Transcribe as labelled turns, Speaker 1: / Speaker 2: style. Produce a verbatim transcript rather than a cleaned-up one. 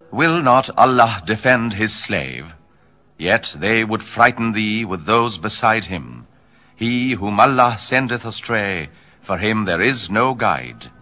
Speaker 1: Will not Allah defend his slave? Yet they would frighten thee with those beside him. He whom Allah sendeth astray, for him there is no guide.